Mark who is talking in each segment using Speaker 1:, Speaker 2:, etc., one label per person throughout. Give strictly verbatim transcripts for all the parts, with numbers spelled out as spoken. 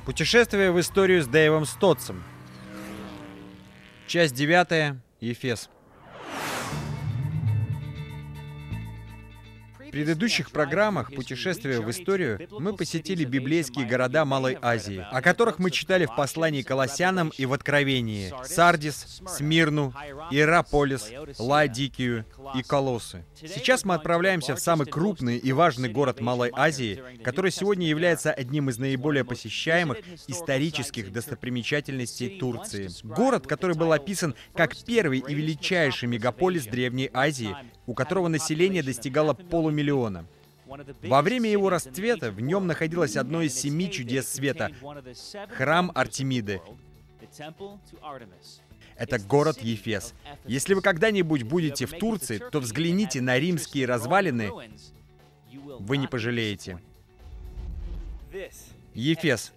Speaker 1: Путешествие в историю с Дэйвом Стотсом. Часть девятая. Ефес. В предыдущих программах «Путешествия в историю» мы посетили библейские города Малой Азии, о которых мы читали в послании к Колоссянам и в Откровении: Сардис, Смирну, Иераполис, Лаодикию и Колоссы. Сейчас мы отправляемся в самый крупный и важный город Малой Азии, который сегодня является одним из наиболее посещаемых исторических достопримечательностей Турции. Город, который был описан как первый и величайший мегаполис Древней Азии, у которого население достигало полумиллиона. Во время его расцвета в нем находилось одно из семи чудес света — храм Артемиды. Это город Ефес. Если вы когда-нибудь будете в Турции, то взгляните на римские развалины, вы не пожалеете. Ефес.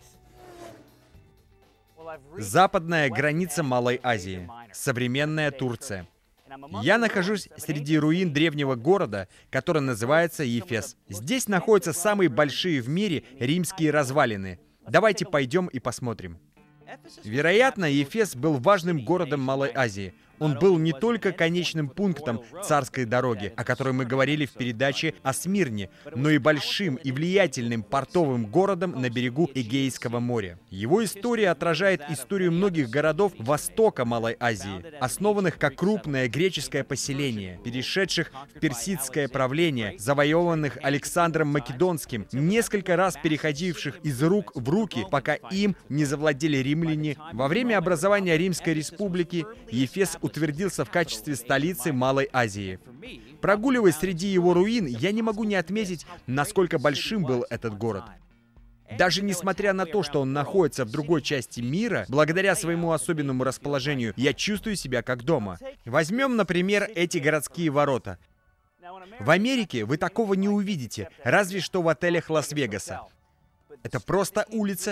Speaker 1: Западная граница Малой Азии. Современная Турция. Я нахожусь среди руин древнего города, который называется Ефес. Здесь находятся самые большие в мире римские развалины. Давайте пойдем и посмотрим. Вероятно, Ефес был важным городом Малой Азии. Он был не только конечным пунктом царской дороги, о которой мы говорили в передаче о Смирне, но и большим и влиятельным портовым городом на берегу Эгейского моря. Его история отражает историю многих городов востока Малой Азии, основанных как крупное греческое поселение, перешедших в персидское правление, завоеванных Александром Македонским, несколько раз переходивших из рук в руки, пока им не завладели римляне. Во время образования Римской республики Ефес утвердился в качестве столицы Малой Азии. Прогуливаясь среди его руин, я не могу не отметить, насколько большим был этот город. Даже несмотря на то, что он находится в другой части мира, благодаря своему особенному расположению, я чувствую себя как дома. Возьмем, например, эти городские ворота. В Америке вы такого не увидите, разве что в отелях Лас-Вегаса. Это просто улица,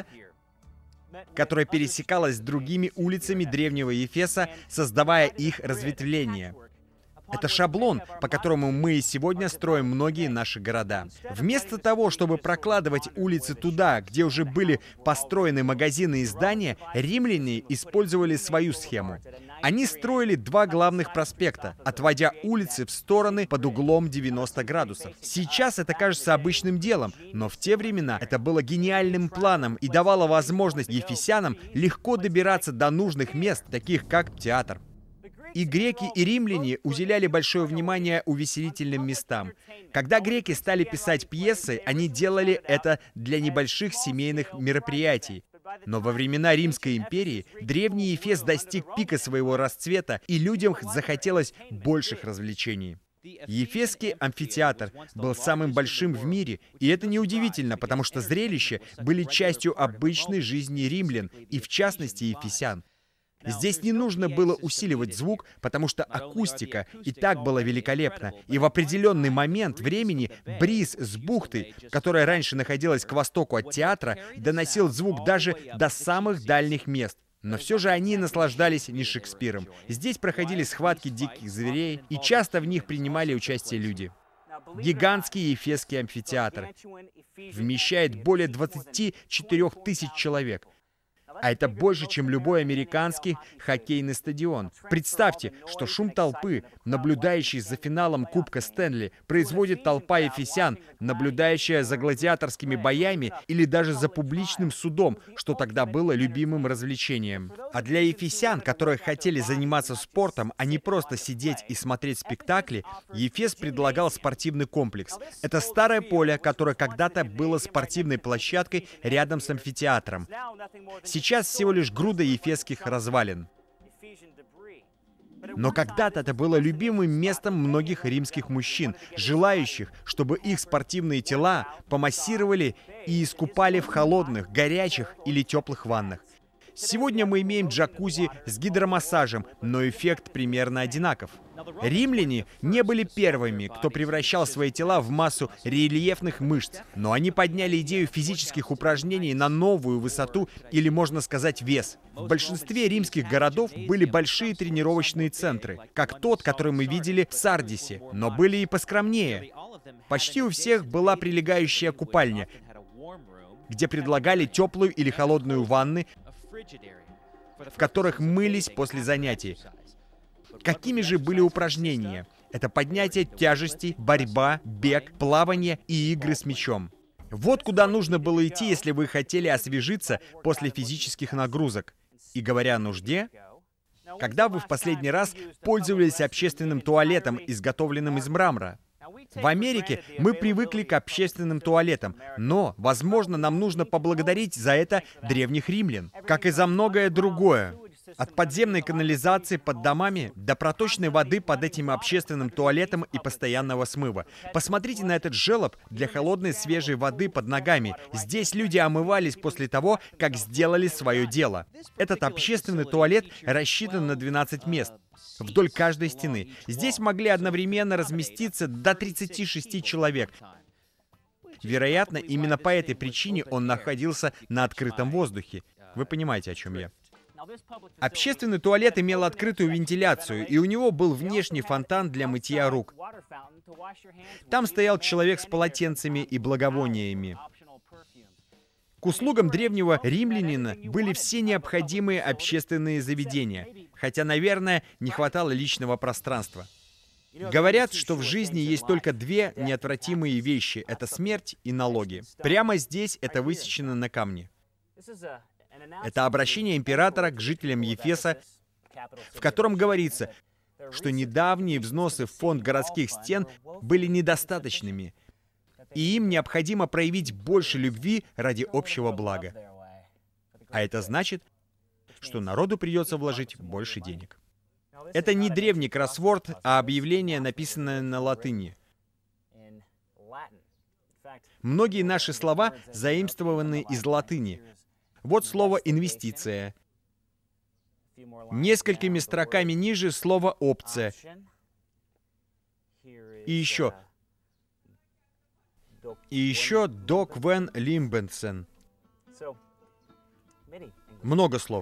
Speaker 1: которая пересекалась с другими улицами древнего Ефеса, создавая их разветвление. Это шаблон, по которому мы и сегодня строим многие наши города. Вместо того, чтобы прокладывать улицы туда, где уже были построены магазины и здания, римляне использовали свою схему. Они строили два главных проспекта, отводя улицы в стороны под углом девяносто градусов. Сейчас это кажется обычным делом, но в те времена это было гениальным планом и давало возможность ефесянам легко добираться до нужных мест, таких как театр. И греки, и римляне уделяли большое внимание увеселительным местам. Когда греки стали писать пьесы, они делали это для небольших семейных мероприятий. Но во времена Римской империи древний Ефес достиг пика своего расцвета, и людям захотелось больших развлечений. Ефесский амфитеатр был самым большим в мире, и это неудивительно, потому что зрелища были частью обычной жизни римлян, и в частности ефесян. Здесь не нужно было усиливать звук, потому что акустика и так была великолепна. И в определенный момент времени бриз с бухты, которая раньше находилась к востоку от театра, доносил звук даже до самых дальних мест. Но все же они наслаждались не Шекспиром. Здесь проходили схватки диких зверей, и часто в них принимали участие люди. Гигантский Ефесский амфитеатр вмещает более двадцати четырёх тысяч человек. А это больше, чем любой американский хоккейный стадион. Представьте, что шум толпы, наблюдающей за финалом Кубка Стэнли, производит толпа ефесян, наблюдающая за гладиаторскими боями или даже за публичным судом, что тогда было любимым развлечением. А для ефесян, которые хотели заниматься спортом, а не просто сидеть и смотреть спектакли, Ефес предлагал спортивный комплекс. Это старое поле, которое когда-то было спортивной площадкой рядом с амфитеатром. Сейчас всего лишь груда ефесских развалин. Но когда-то это было любимым местом многих римских мужчин, желающих, чтобы их спортивные тела помассировали и искупали в холодных, горячих или теплых ваннах. Сегодня мы имеем джакузи с гидромассажем, но эффект примерно одинаков. Римляне не были первыми, кто превращал свои тела в массу рельефных мышц, но они подняли идею физических упражнений на новую высоту, или, можно сказать, вес. В большинстве римских городов были большие тренировочные центры, как тот, который мы видели в Сардисе, но были и поскромнее. Почти у всех была прилегающая купальня. где предлагали теплую или холодную ванны, в которых мылись после занятий. Какими же были упражнения? Это поднятие тяжестей, борьба, бег, плавание и игры с мячом. Вот куда нужно было идти, если вы хотели освежиться после физических нагрузок. И говоря о нужде, когда вы в последний раз пользовались общественным туалетом, изготовленным из мрамора? В Америке мы привыкли к общественным туалетам, но, возможно, нам нужно поблагодарить за это древних римлян, как и за многое другое. От подземной канализации под домами до проточной воды под этим общественным туалетом и постоянного смыва. Посмотрите на этот желоб для холодной свежей воды под ногами. Здесь люди омывались после того, как сделали свое дело. Этот общественный туалет рассчитан на двенадцать мест вдоль каждой стены. Здесь могли одновременно разместиться до тридцати шести человек. Вероятно, именно по этой причине он находился на открытом воздухе. Вы понимаете, о чем я. Общественный туалет имел открытую вентиляцию, и у него был внешний фонтан для мытья рук. Там стоял человек с полотенцами и благовониями. К услугам древнего римлянина были все необходимые общественные заведения, хотя, наверное, не хватало личного пространства. Говорят, что в жизни есть только две неотвратимые вещи — это смерть и налоги. Прямо здесь это высечено на камне. Это обращение императора к жителям Ефеса, в котором говорится, что недавние взносы в фонд городских стен были недостаточными, и им необходимо проявить больше любви ради общего блага. А это значит, что народу придется вложить больше денег. Это не древний кроссворд, а объявление, написанное на латыни. Многие наши слова заимствованы из латыни. Вот слово «инвестиция». Несколькими строками ниже слово «опция». И еще. И еще «док вен лимбенсен». Много слов.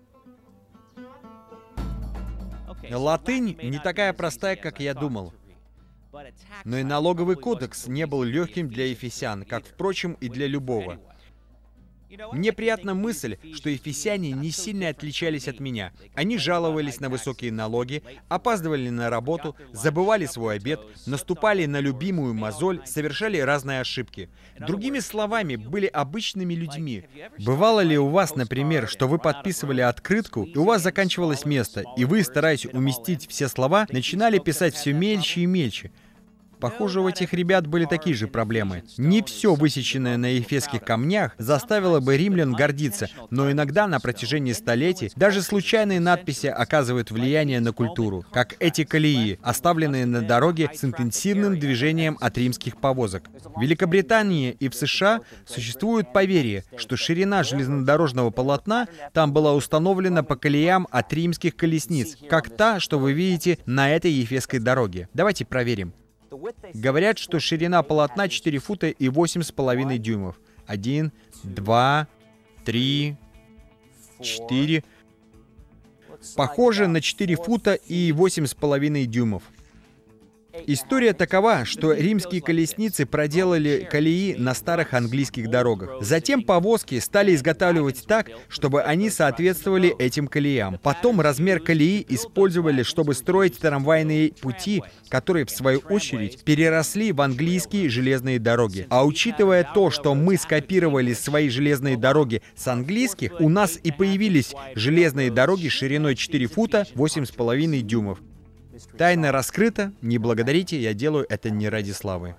Speaker 1: Латынь не такая простая, как я думал. Но и налоговый кодекс не был легким для ефесян, как, впрочем, и для любого. Мне приятна мысль, что ефесяне не сильно отличались от меня. Они жаловались на высокие налоги, опаздывали на работу, забывали свой обед, наступали на любимую мозоль, совершали разные ошибки. Другими словами, были обычными людьми. Бывало ли у вас, например, что вы подписывали открытку, и у вас заканчивалось место, и вы, стараясь уместить все слова, начинали писать все мельче и мельче? Похоже, у этих ребят были такие же проблемы. Не все высеченное на ефесских камнях заставило бы римлян гордиться, но иногда на протяжении столетий даже случайные надписи оказывают влияние на культуру, как эти колеи, оставленные на дороге с интенсивным движением от римских повозок. В Великобритании и в США существует поверье, что ширина железнодорожного полотна там была установлена по колеям от римских колесниц, как та, что вы видите на этой ефесской дороге. Давайте проверим. Говорят, что ширина полотна четыре фута и восемь с половиной дюймов. Один, два, три, четыре. Похоже на четыре фута и восемь с половиной дюймов. История такова, что римские колесницы проделали колеи на старых английских дорогах. Затем повозки стали изготавливать так, чтобы они соответствовали этим колеям. Потом размер колеи использовали, чтобы строить трамвайные пути, которые, в свою очередь, переросли в английские железные дороги. А учитывая то, что мы скопировали свои железные дороги с английских, у нас и появились железные дороги шириной четыре фута восемь с половиной дюймов. Тайна раскрыта, не благодарите, я делаю это не ради славы.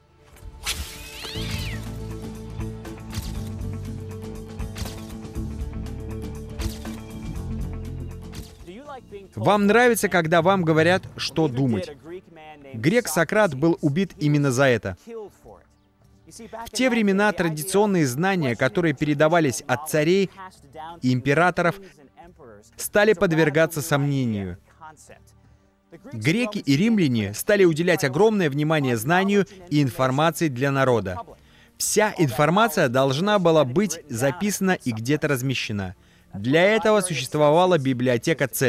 Speaker 1: Вам нравится, когда вам говорят, что думать? Грек Сократ был убит именно за это. В те времена традиционные знания, которые передавались от царей и императоров, стали подвергаться сомнению. Греки и римляне стали уделять огромное внимание знанию и информации для народа. Вся информация должна была быть записана и где-то размещена. Для этого существовала библиотека Цельса.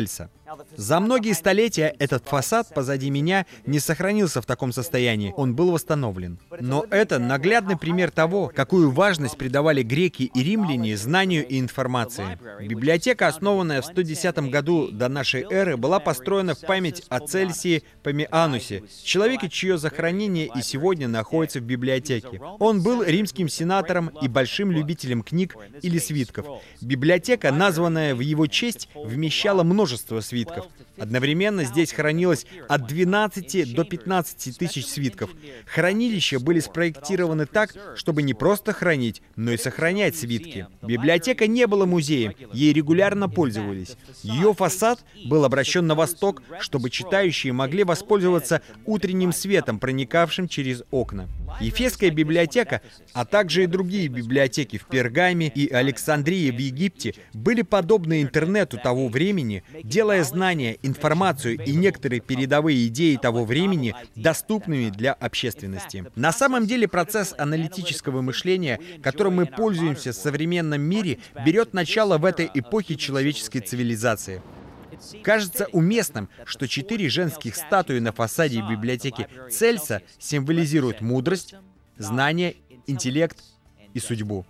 Speaker 1: За многие столетия этот фасад позади меня не сохранился в таком состоянии, он был восстановлен. Но это наглядный пример того, какую важность придавали греки и римляне знанию и информации. Библиотека, основанная в сто десятом году до нашей эры, была построена в память о Цельсии Помианусе, человеке, чье захоронение и сегодня находится в библиотеке. Он был римским сенатором и большим любителем книг или свитков. Библиотека, названная в его честь, вмещала множество свитков. Одновременно здесь хранилось от двенадцати до пятнадцати тысяч свитков. Хранилища были спроектированы так, чтобы не просто хранить, но и сохранять свитки. Библиотека не была музеем, ей регулярно пользовались. Ее фасад был обращен на восток, чтобы читающие могли воспользоваться утренним светом, проникавшим через окна. Ефесская библиотека, а также и другие библиотеки в Пергаме и Александрии в Египте были подобны интернету того времени, делая знания, информацию и некоторые передовые идеи того времени доступными для общественности. На самом деле процесс аналитического мышления, которым мы пользуемся в современном мире, берет начало в этой эпохе человеческой цивилизации. Кажется уместным, что четыре женских статуи на фасаде библиотеки Цельса символизируют мудрость, знание, интеллект и судьбу.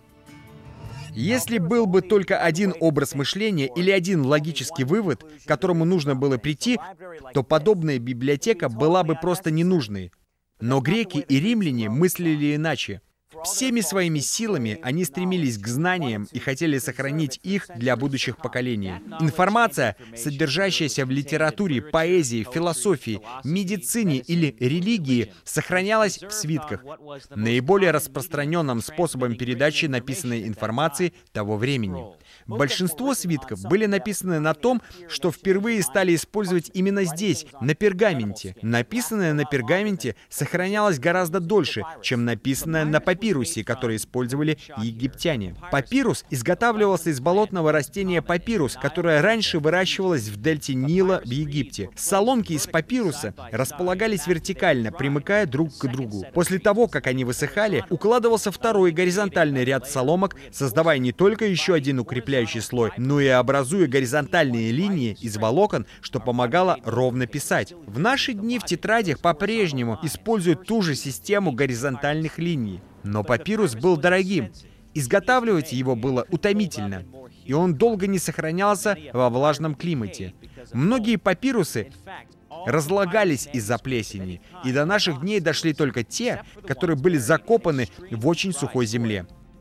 Speaker 1: Если был бы только один образ мышления или один логический вывод, к которому нужно было прийти, то подобная библиотека была бы просто ненужной. Но греки и римляне мыслили иначе. Всеми своими силами они стремились к знаниям и хотели сохранить их для будущих поколений. Информация, содержащаяся в литературе, поэзии, философии, медицине или религии, сохранялась в свитках, наиболее распространенным способом передачи написанной информации того времени. Большинство свитков были написаны на том, что впервые стали использовать именно здесь, на пергаменте. Написанное на пергаменте сохранялось гораздо дольше, чем написанное на папирусе, который использовали египтяне. Папирус изготавливался из болотного растения папирус, которое раньше выращивалось в дельте Нила в Египте. Соломки из папируса располагались вертикально, примыкая друг к другу. После того, как они высыхали, укладывался второй горизонтальный ряд соломок, создавая не только еще один укрепляющий слой, но и образуя горизонтальные линии из волокон, что помогало ровно писать. В наши дни в тетрадях по-прежнему используют ту же систему горизонтальных линий. Но папирус был дорогим. Изготавливать его было утомительно, и он долго не сохранялся во влажном климате. Многие папирусы разлагались из-за плесени, и до наших дней дошли только те, которые были закопаны в очень сухой земле.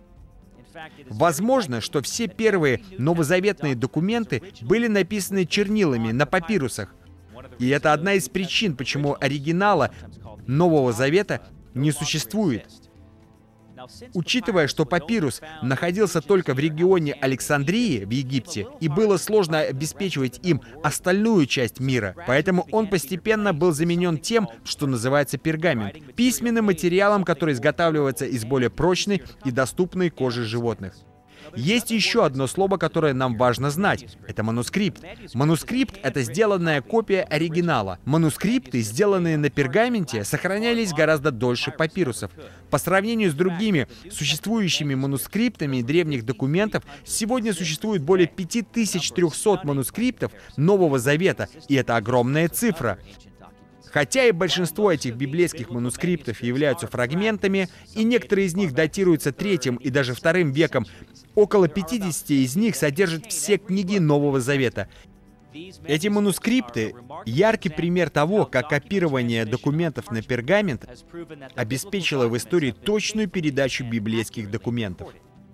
Speaker 1: Возможно, что все первые новозаветные документы были написаны чернилами на папирусах. И это одна из причин, почему оригинала Нового Завета не существует. Учитывая, что папирус находился только в регионе Александрии в Египте, и было сложно обеспечивать им остальную часть мира, поэтому он постепенно был заменен тем, что называется пергамент, письменным материалом, который изготавливается из более прочной и доступной кожи животных. Есть еще одно слово, которое нам важно знать. Это манускрипт. Манускрипт — это сделанная копия оригинала. Манускрипты, сделанные на пергаменте, сохранялись гораздо дольше папирусов. По сравнению с другими существующими манускриптами древних документов, сегодня существует более пяти тысяч трёхсот манускриптов Нового Завета, и это огромная цифра. Хотя и большинство этих библейских манускриптов являются фрагментами, и некоторые из них датируются третьим и даже вторым веком, около пятидесяти из них содержат все книги Нового Завета. Эти манускрипты — яркий пример того, как копирование документов на пергамент обеспечило в истории точную передачу библейских документов.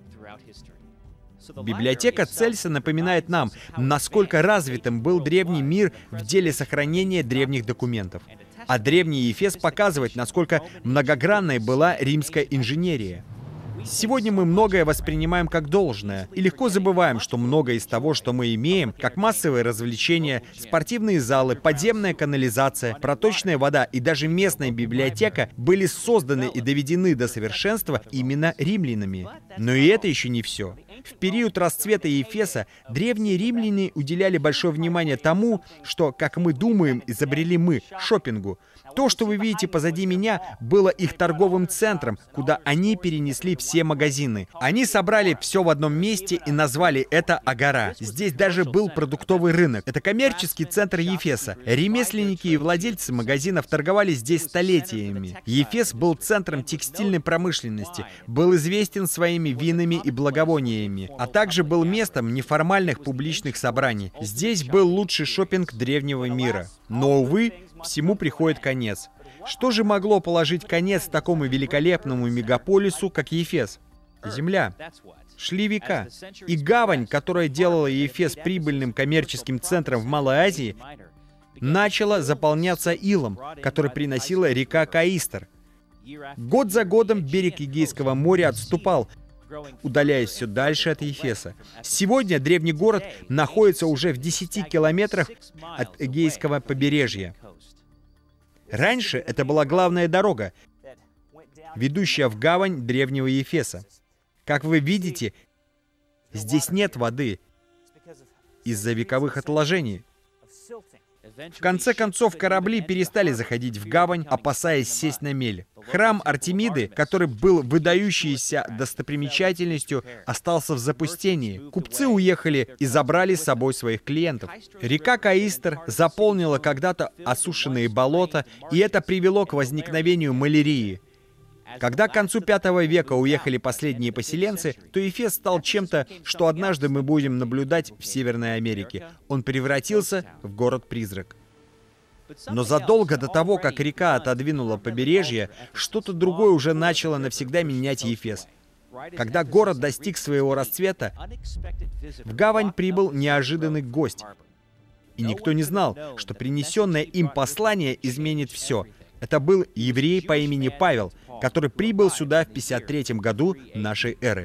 Speaker 1: Библиотека Цельса напоминает нам, насколько развитым был древний мир в деле сохранения древних документов. А древний Ефес показывает, насколько многогранной была римская инженерия. Сегодня мы многое воспринимаем как должное, и легко забываем, что многое из того, что мы имеем, как массовые развлечения, спортивные залы, подземная канализация, проточная вода и даже местная библиотека, были созданы и доведены до совершенства именно римлянами. Но и это еще не все. В период расцвета Ефеса древние римляне уделяли большое внимание тому, что, как мы думаем, изобрели мы — шопингу. То, что вы видите позади меня, было их торговым центром, куда они перенесли все магазины. Они собрали все в одном месте и назвали это Агора. Здесь даже был продуктовый рынок. Это коммерческий центр Ефеса. Ремесленники и владельцы магазинов торговали здесь столетиями. Ефес был центром текстильной промышленности, был известен своими винами и благовониями, а также был местом неформальных публичных собраний. Здесь был лучший шопинг древнего мира. Но, увы, всему приходит конец. Что же могло положить конец такому великолепному мегаполису, как Ефес? Земля. Шли века. И гавань, которая делала Ефес прибыльным коммерческим центром в Малой Азии, начала заполняться илом, который приносила река Каистер. Год за годом берег Эгейского моря отступал, удаляясь все дальше от Ефеса. Сегодня древний город находится уже в десяти километрах от Эгейского побережья. Раньше это была главная дорога, ведущая в гавань древнего Ефеса. Как вы видите, здесь нет воды из-за вековых отложений. В конце концов, корабли перестали заходить в гавань, опасаясь сесть на мель. Храм Артемиды, который был выдающейся достопримечательностью, остался в запустении. Купцы уехали и забрали с собой своих клиентов. Река Каистер заполнила когда-то осушенные болота, и это привело к возникновению малярии. Когда к концу пятого века уехали последние поселенцы, то Ефес стал чем-то, что однажды мы будем наблюдать в Северной Америке. Он превратился в город-призрак. Но задолго до того, как река отодвинула побережье, что-то другое уже начало навсегда менять Ефес. Когда город достиг своего расцвета, в гавань прибыл неожиданный гость. И никто не знал, что принесенное им послание изменит все. Это был еврей по имени Павел, который прибыл сюда в пятьдесят третьем году нашей эры.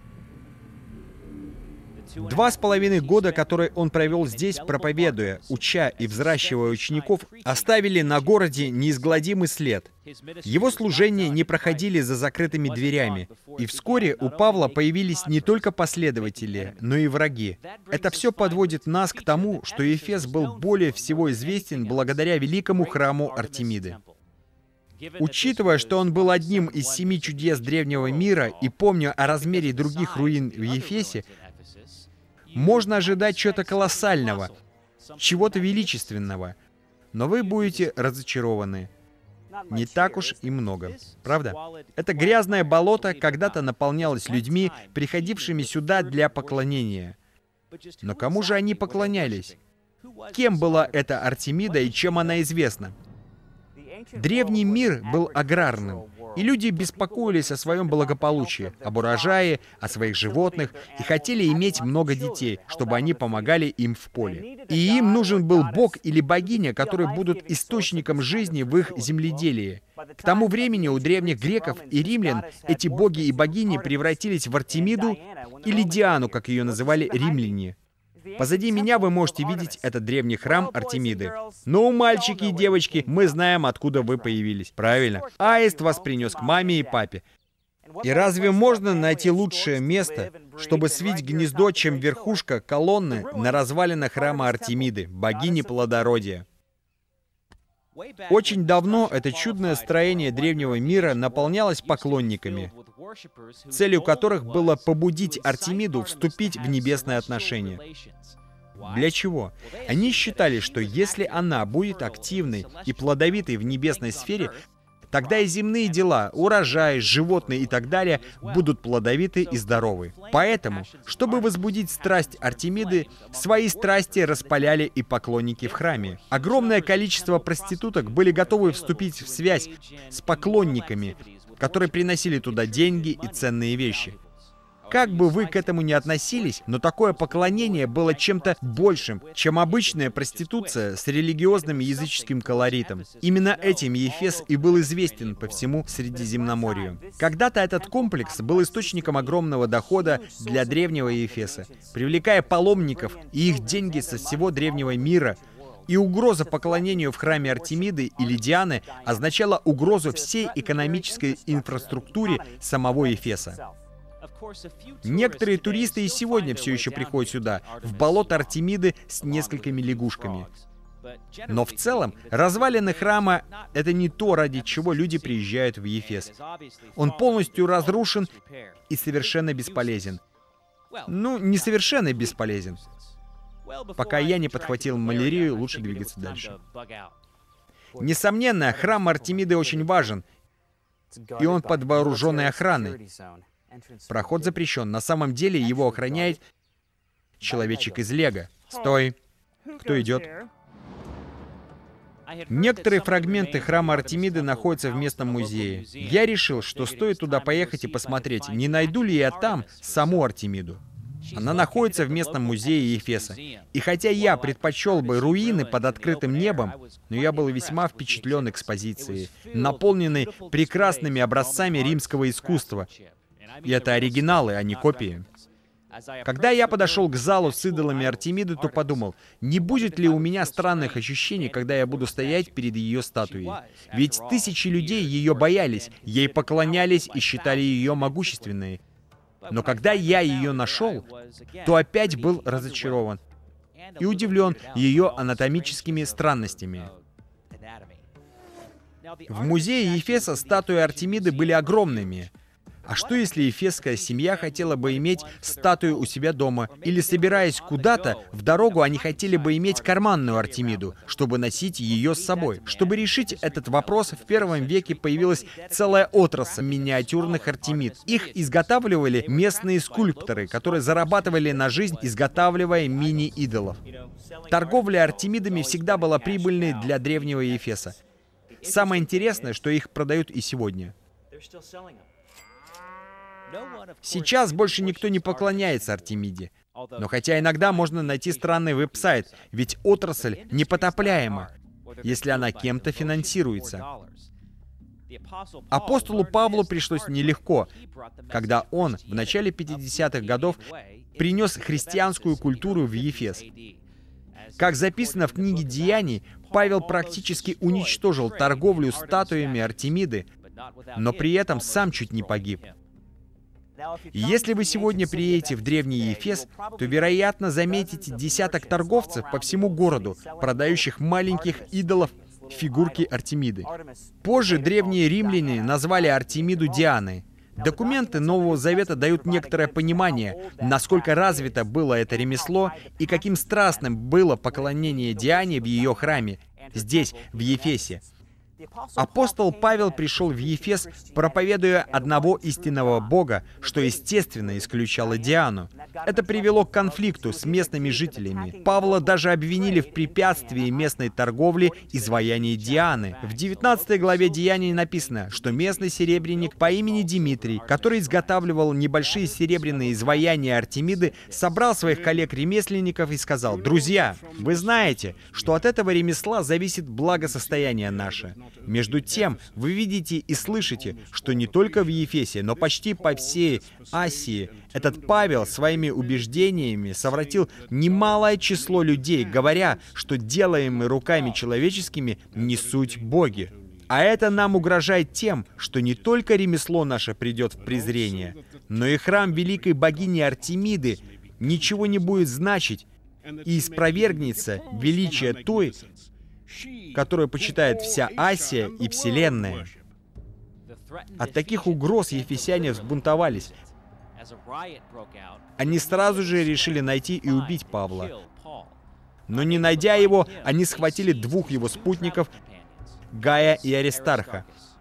Speaker 1: Два с половиной года, которые он провел здесь, проповедуя, уча и взращивая учеников, оставили на городе неизгладимый след. Его служения не проходили за закрытыми дверями. И вскоре у Павла появились не только последователи, но и враги. Это все подводит нас к тому, что Ефес был более всего известен благодаря великому храму Артемиды. Учитывая, что он был одним из семи чудес древнего мира, и помня о размере других руин в Ефесе, можно ожидать чего-то колоссального, чего-то величественного. Но вы будете разочарованы. Не так уж и много, правда? Это грязное болото когда-то наполнялось людьми, приходившими сюда для поклонения. Но кому же они поклонялись? Кем была эта Артемида и чем она известна? Древний мир был аграрным, и люди беспокоились о своем благополучии, об урожае, о своих животных и хотели иметь много детей, чтобы они помогали им в поле. И им нужен был бог или богиня, которые будут источником жизни в их земледелии. К тому времени у древних греков и римлян эти боги и богини превратились в Артемиду или Диану, как ее называли римляне. Позади меня вы можете видеть этот древний храм Артемиды. Ну, мальчики и девочки, мы знаем, откуда вы появились. Правильно. Аист вас принес к маме и папе. И разве можно найти лучшее место, чтобы свить гнездо, чем верхушка колонны на развалинах храма Артемиды, богини плодородия? Очень давно это чудное строение древнего мира наполнялось поклонниками, целью которых было побудить Артемиду вступить в небесные отношения. Для чего? Они считали, что если она будет активной и плодовитой в небесной сфере, тогда и земные дела, урожай, животные и так далее будут плодовиты и здоровы. Поэтому, чтобы возбудить страсть Артемиды, свои страсти распаляли и поклонники в храме. Огромное количество проституток были готовы вступить в связь с поклонниками, которые приносили туда деньги и ценные вещи. Как бы вы к этому ни относились, но такое поклонение было чем-то большим, чем обычная проституция с религиозным языческим колоритом. Именно этим Ефес и был известен по всему Средиземноморью. Когда-то этот комплекс был источником огромного дохода для древнего Ефеса, привлекая паломников и их деньги со всего древнего мира. И угроза поклонению в храме Артемиды или Дианы означала угрозу всей экономической инфраструктуре самого Ефеса. Некоторые туристы и сегодня все еще приходят сюда, в болото Артемиды с несколькими лягушками. Но в целом, развалины храма — это не то, ради чего люди приезжают в Ефес. Он полностью разрушен и совершенно бесполезен. Ну, не совершенно бесполезен. Пока я не подхватил малярию, лучше двигаться дальше. Несомненно, храм Артемиды очень важен, и он под вооруженной охраной. Проход запрещен. На самом деле его охраняет человечек из Лего. Стой! Кто идет? Некоторые фрагменты храма Артемиды находятся в местном музее. Я решил, что стоит туда поехать и посмотреть, не найду ли я там саму Артемиду. Она находится в местном музее Ефеса. И хотя я предпочел бы руины под открытым небом, но я был весьма впечатлен экспозицией, наполненной прекрасными образцами римского искусства. И это оригиналы, а не копии. Когда я подошел к залу с идолами Артемиды, то подумал, не будет ли у меня странных ощущений, когда я буду стоять перед ее статуей. Ведь тысячи людей ее боялись, ей поклонялись и считали ее могущественной. Но когда я ее нашел, то опять был разочарован и удивлен ее анатомическими странностями. В музее Ефеса статуи Артемиды были огромными. А что если ефесская семья хотела бы иметь статую у себя дома? Или, собираясь куда-то, в дорогу они хотели бы иметь карманную Артемиду, чтобы носить ее с собой? Чтобы решить этот вопрос, в первом веке появилась целая отрасль миниатюрных Артемид. Их изготавливали местные скульпторы, которые зарабатывали на жизнь, изготавливая мини-идолов. Торговля Артемидами всегда была прибыльной для древнего Ефеса. Самое интересное, что их продают и сегодня. Сейчас больше никто не поклоняется Артемиде. Но хотя иногда можно найти странный веб-сайт, ведь отрасль непотопляема, если она кем-то финансируется. Апостолу Павлу пришлось нелегко, когда он в начале пятидесятых годов принес христианскую культуру в Ефес. Как записано в книге «Деяний», Павел практически уничтожил торговлю статуями Артемиды, но при этом сам чуть не погиб. Если вы сегодня приедете в древний Ефес, то, вероятно, заметите десяток торговцев по всему городу, продающих маленьких идолов фигурки Артемиды. Позже древние римляне назвали Артемиду Дианой. Документы Нового Завета дают некоторое понимание, насколько развито было это ремесло и каким страстным было поклонение Диане в ее храме, здесь, в Ефесе. Апостол Павел пришел в Ефес, проповедуя одного истинного Бога, что, естественно, исключало Диану. Это привело к конфликту с местными жителями. Павла даже обвинили в препятствии местной торговли изваяний Дианы. В девятнадцатой главе Деяний написано, что местный серебряник по имени Димитрий, который изготавливал небольшие серебряные изваяния Артемиды, собрал своих коллег-ремесленников и сказал: «Друзья, вы знаете, что от этого ремесла зависит благосостояние наше. Между тем, вы видите и слышите, что не только в Ефесе, но почти по всей Асии этот Павел своими убеждениями совратил немалое число людей, говоря, что делаемые руками человеческими не суть боги. А это нам угрожает тем, что не только ремесло наше придет в презрение, но и храм великой богини Артемиды ничего не будет значить, и испровергнется величие той, которую почитает вся Асия и Вселенная». От таких угроз ефесяне взбунтовались. Они сразу же решили найти и убить Павла. Но не найдя его, они схватили двух его спутников, Гая и Аристарха.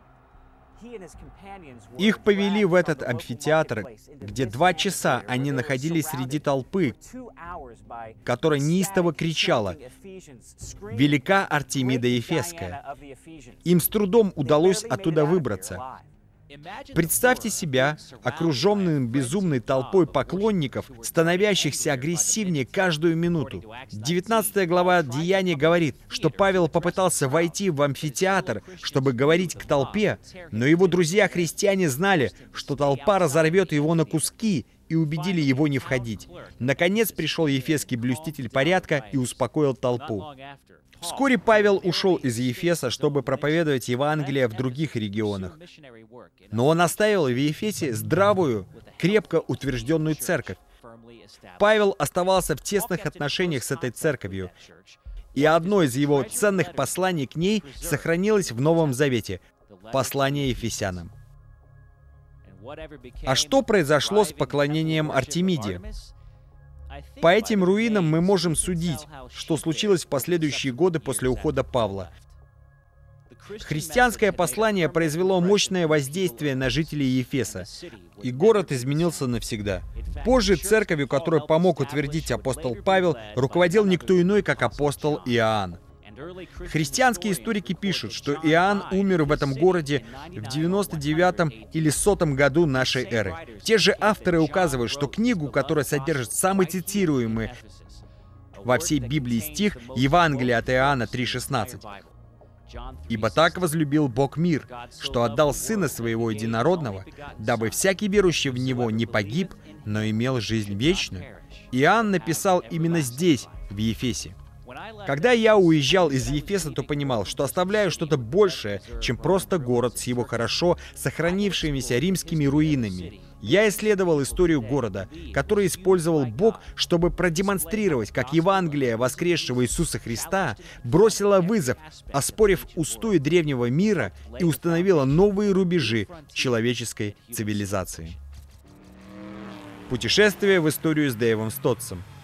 Speaker 1: Их повели в этот амфитеатр, где два часа они находились среди толпы, которая неистово кричала: «Велика Артемида Ефесская!». Им с трудом удалось оттуда выбраться. Представьте себя окруженным безумной толпой поклонников, становящихся агрессивнее каждую минуту. девятнадцатая глава Деяний говорит, что Павел попытался войти в амфитеатр, чтобы говорить к толпе, но его друзья-христиане знали, что толпа разорвет его на куски, и убедили его не входить. Наконец пришел ефесский блюститель порядка и успокоил толпу. Вскоре Павел ушел из Ефеса, чтобы проповедовать Евангелие в других регионах. Но он оставил в Ефесе здравую, крепко утвержденную церковь. Павел оставался в тесных отношениях с этой церковью, и одно из его ценных посланий к ней сохранилось в Новом Завете — послание Ефесянам. А что произошло с поклонением Артемиде? По этим руинам мы можем судить, что случилось в последующие годы после ухода Павла. Христианское послание произвело мощное воздействие на жителей Ефеса, и город изменился навсегда. Позже церковью, которую помог утвердить апостол Павел, руководил никто иной, как апостол Иоанн. Христианские историки пишут, что Иоанн умер в этом городе в девяносто девятом или сотом году нашей эры. Те же авторы указывают, что книгу, которая содержит самый цитируемый во всей Библии стих, Евангелие от Иоанна три шестнадцать. «Ибо так возлюбил Бог мир, что отдал Сына Своего Единородного, дабы всякий верующий в Него не погиб, но имел жизнь вечную». Иоанн написал именно здесь, в Ефесе. Когда я уезжал из Ефеса, то понимал, что оставляю что-то большее, чем просто город с его хорошо сохранившимися римскими руинами. Я исследовал историю города, который использовал Бог, чтобы продемонстрировать, как Евангелие воскресшего Иисуса Христа бросило вызов, оспорив устои древнего мира и установило новые рубежи человеческой цивилизации. Путешествие в историю с Дэйвом Стотсом.